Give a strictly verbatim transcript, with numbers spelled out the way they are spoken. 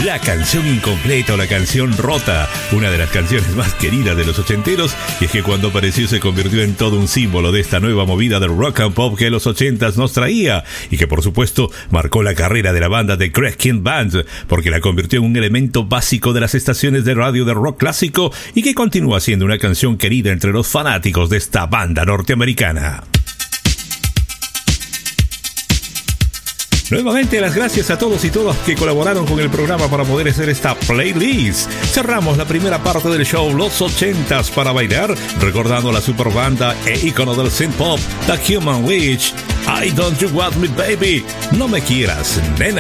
La canción incompleta o la canción rota, una de las canciones más queridas de los ochenteros, y es que cuando apareció se convirtió en todo un símbolo de esta nueva movida del rock and pop que los ochentas nos traía, y que por supuesto marcó la carrera de la banda The Cracking Band, porque la convirtió en un elemento básico de las estaciones de radio de rock clásico y que continúa siendo una canción querida entre los fanáticos de esta banda norteamericana. Nuevamente las gracias a todos y todas que colaboraron con el programa para poder hacer esta playlist. Cerramos la primera parte del show Los ochentas para bailar, recordando la super banda e ícono del synth pop, The Human Witch. I Don't You Want Me Baby, No Me Quieras, Nena.